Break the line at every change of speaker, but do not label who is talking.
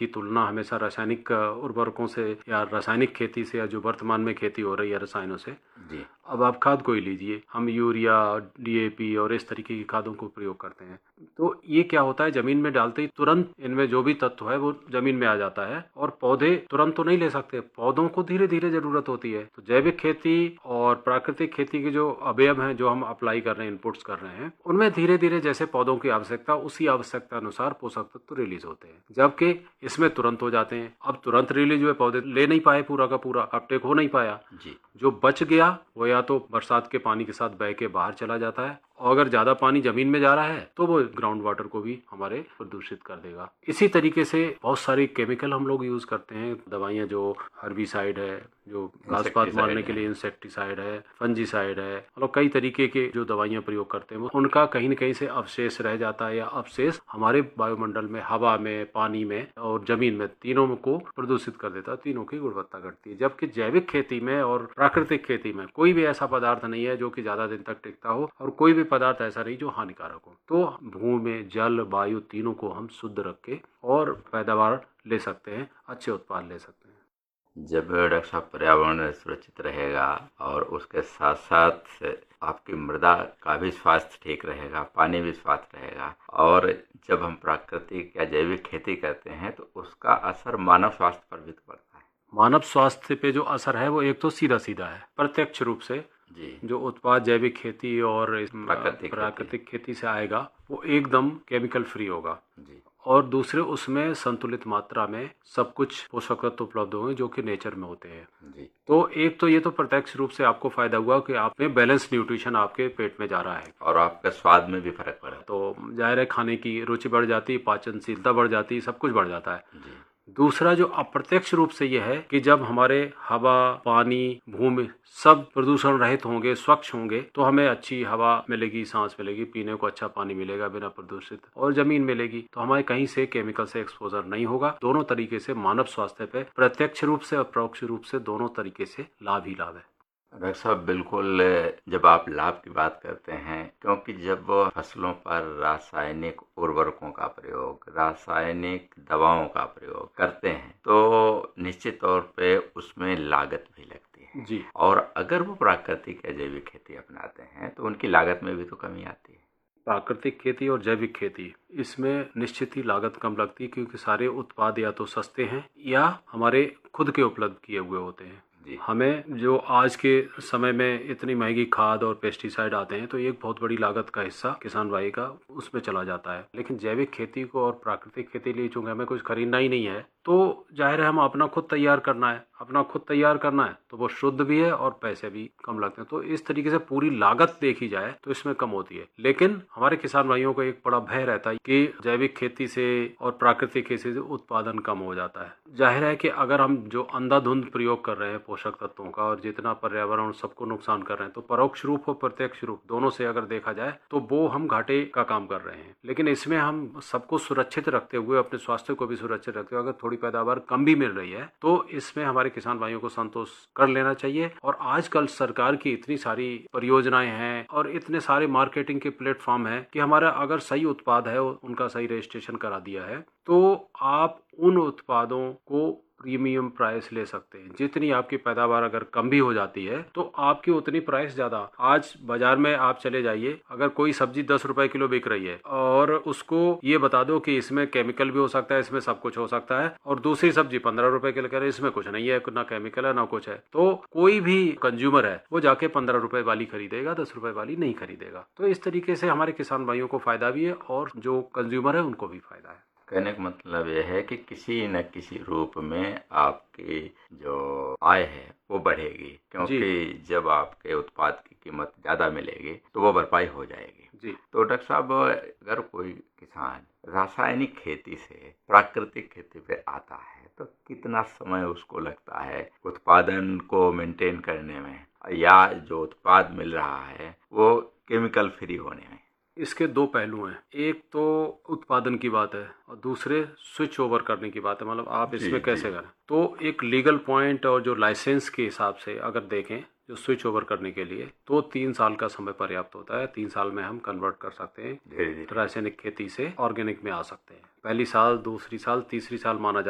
की तुलना हमेशा रासायनिक उर्वरकों से या रासायनिक खेती से, या जो वर्तमान में खेती हो रही है रसायनों से
जी।
अब आप खाद को ही लीजिए, हम यूरिया, डीएपी और इस तरीके की खादों को प्रयोग करते हैं। तो ये क्या होता है, जमीन में डालते ही तुरंत इनमें जो भी तत्व है वो जमीन में आ जाता है, और पौधे तुरंत तो नहीं ले सकते, पौधों को धीरे धीरे जरूरत होती है। तो जैविक खेती और प्राकृतिक खेती के जो अवयव हैं, जो हम अप्लाई कर रहे हैं, इनपुट्स कर रहे हैं, उनमें धीरे धीरे जैसे पौधों की आवश्यकता, उसी आवश्यकता अनुसार पोषक तत्व रिलीज होते हैं, जबकि इसमें तुरंत हो जाते हैं। अब तुरंत रिलीज हुए, पौधे ले नहीं पाए, पूरा का पूरा अपटेक हो नहीं पाया
जी।
जो बच गया वो या तो बरसात के पानी के साथ बह के बाहर चला जाता है, और अगर ज्यादा पानी जमीन में जा रहा है तो वो ग्राउंड वाटर को भी हमारे प्रदूषित कर देगा। इसी तरीके से बहुत सारी केमिकल हम लोग यूज करते हैं, दवाइयाँ, जो हर्बिसाइड है, जो घास पात मारने के लिए इंसेक्टिसाइड है, फंजीसाइड है, मतलब कई तरीके के जो दवाइयाँ प्रयोग करते हैं, उनका कहीं न कहीं से अवशेष रह जाता है, या अवशेष हमारे वायुमंडल में, हवा में, पानी में और जमीन में, तीनों को प्रदूषित कर देता है, तीनों की गुणवत्ता घटती है। जबकि जैविक खेती में और प्राकृतिक खेती में कोई भी ऐसा पदार्थ नहीं है जो कि ज्यादा दिन तक टिकता हो, और कोई भी पदार्थ ऐसा नहीं जो हानिकारक हो। तो भूमि, जल, वायु, तीनों को हम शुद्ध रख के और पैदावार ले सकते हैं, अच्छे उत्पाद ले सकते हैं।
जब डॉक्टर साहब पर्यावरण सुरक्षित रहेगा और उसके साथ साथ आपकी मृदा का भी स्वास्थ्य ठीक रहेगा, पानी भी स्वास्थ्य रहेगा, और जब हम प्राकृतिक या जैविक खेती करते हैं तो उसका असर मानव स्वास्थ्य पर भी तो पड़ता है।
मानव स्वास्थ्य पे जो असर है वो एक तो सीधा सीधा है, प्रत्यक्ष रूप से
जी।
जो उत्पाद जैविक खेती और प्राकृतिक खेती से आएगा वो एकदम केमिकल फ्री होगा
जी।
और दूसरे उसमें संतुलित मात्रा में सब कुछ पोषक तत्व उपलब्ध होंगे जो कि नेचर में होते हैं।
जी।
तो एक तो ये तो प्रत्यक्ष रूप से आपको फायदा हुआ कि आपने बैलेंस न्यूट्रिशन आपके पेट में जा रहा है,
और आपके स्वाद में भी फर्क पड़ा,
तो जाहिर है खाने की रुचि बढ़ जाती है, पाचनशीलता बढ़ जाती है, सब कुछ बढ़ जाता है।
जी।
दूसरा जो अप्रत्यक्ष रूप से यह है कि जब हमारे हवा, पानी, भूमि सब प्रदूषण रहित होंगे, स्वच्छ होंगे, तो हमें अच्छी हवा मिलेगी, सांस मिलेगी, पीने को अच्छा पानी मिलेगा बिना प्रदूषित, और जमीन मिलेगी, तो हमारे कहीं से केमिकल से एक्सपोजर नहीं होगा। दोनों तरीके से मानव स्वास्थ्य पे प्रत्यक्ष रूप से और परोक्ष रूप से दोनों तरीके से लाभ ही लाभ है।
डॉक्टर साहब, बिल्कुल जब आप लाभ की बात करते हैं, क्योंकि जब फसलों पर रासायनिक उर्वरकों का प्रयोग, रासायनिक दवाओं का प्रयोग करते हैं तो निश्चित तौर पे उसमें लागत भी लगती है
जी।
और अगर वो प्राकृतिक या जैविक खेती अपनाते हैं तो उनकी लागत में भी तो कमी आती है।
प्राकृतिक खेती और जैविक खेती, इसमें निश्चित ही लागत कम लगती है, क्योंकि सारे उत्पाद या तो सस्ते हैं या हमारे खुद के उपलब्ध किए हुए होते हैं।
जी।
हमें जो आज के समय में इतनी महंगी खाद और पेस्टिसाइड आते हैं, तो एक बहुत बड़ी लागत का हिस्सा किसान भाई का उसमें चला जाता है। लेकिन जैविक खेती को और प्राकृतिक खेती लिए चूंकि हमें कुछ खरीदना ही नहीं है, तो जाहिर है हम अपना खुद तैयार करना है, अपना खुद तैयार करना है, तो वो शुद्ध भी है और पैसे भी कम लगते हैं। तो इस तरीके से पूरी लागत देखी जाए तो इसमें कम होती है। लेकिन हमारे किसान भाइयों को एक बड़ा भय रहता है कि जैविक खेती से और प्राकृतिक खेती से उत्पादन कम हो जाता है। जाहिर है कि अगर हम जो अंधाधुंध प्रयोग कर रहे हैं पोषक तत्वों का और जितना पर्यावरण सबको नुकसान कर रहे हैं, तो परोक्ष रूप और प्रत्यक्ष रूप दोनों से अगर देखा जाए तो वो हम घाटे का काम कर रहे हैं। लेकिन इसमें हम सबको सुरक्षित रखते हुए, अपने स्वास्थ्य को भी सुरक्षित रखते हुए, अगर थोड़ी पैदावार कम भी मिल रही है तो इसमें हमारे किसान भाइयों को संतोष कर लेना चाहिए। और आजकल सरकार की इतनी सारी परियोजनाएं हैं और इतने सारे मार्केटिंग के प्लेटफॉर्म हैं कि हमारा अगर सही उत्पाद है, उनका सही रजिस्ट्रेशन करा दिया है, तो आप उन उत्पादों को प्रीमियम प्राइस ले सकते हैं। जितनी आपकी पैदावार अगर कम भी हो जाती है तो आपकी उतनी प्राइस ज्यादा। आज बाजार में आप चले जाइए, अगर कोई सब्जी 10 रुपए किलो बिक रही है और उसको ये बता दो कि इसमें केमिकल भी हो सकता है, इसमें सब कुछ हो सकता है, और दूसरी सब्जी 15 रुपए किलो कह रहे इसमें कुछ नहीं है, ना केमिकल है ना कुछ है, तो कोई भी कंज्यूमर है वो जाके 15 रुपए वाली खरीदेगा, 10 रुपए वाली नहीं खरीदेगा। तो इस तरीके से हमारे किसान भाइयों को फायदा भी है और जो कंज्यूमर है उनको भी फायदा है।
कहने का मतलब यह है कि किसी न किसी रूप में आपकी जो आय है वो बढ़ेगी, क्योंकि जब आपके उत्पाद की कीमत ज़्यादा मिलेगी तो वो भरपाई हो जाएगी।
जी।
तो डॉक्टर साहब, अगर कोई किसान रासायनिक खेती से प्राकृतिक खेती पे आता है तो कितना समय उसको लगता है उत्पादन को मेंटेन करने में, या जो उत्पाद मिल रहा है वो केमिकल फ्री होने में?
इसके दो पहलू हैं, एक तो उत्पादन की बात है और दूसरे स्विच ओवर करने की बात है, मतलब आप इसमें कैसे करें। तो एक लीगल पॉइंट और जो लाइसेंस के हिसाब से अगर देखें, जो स्विच ओवर करने के लिए तो 3 साल का समय पर्याप्त होता है। 3 साल में हम कन्वर्ट कर सकते हैं, रासायनिक खेती से ऑर्गेनिक में आ सकते हैं। पहली साल, दूसरी साल, तीसरी साल माना